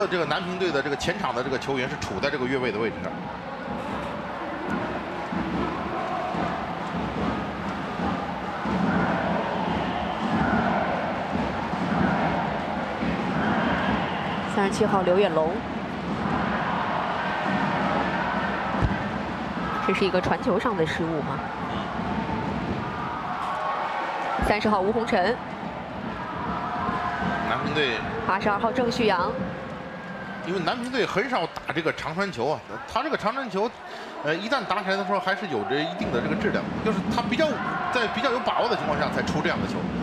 这个南平队的这个前场的这个球员是处在这个越位的位置上。 37号刘远龙，这是一个传球上的失误吗？30号吴洪晨， 南平队 82号郑旭阳。 因为南平队很少打这个长传球啊，他这个长传球，一旦打起来的时候还是有着一定的这个质量，就是他在比较有把握的情况下才出这样的球。